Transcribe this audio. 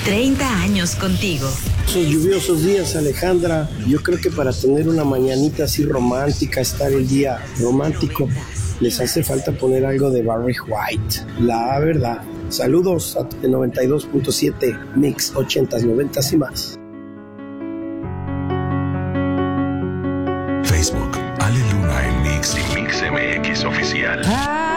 30 años contigo. Esos lluviosos días, Alejandra, yo creo que para tener una mañanita así romántica, estar el día romántico, les hace falta poner algo de Barry White, la verdad. Saludos a 92.7 Mix 80s, 90s y más. Facebook, Ale Luna en Mix y Mix MX Oficial.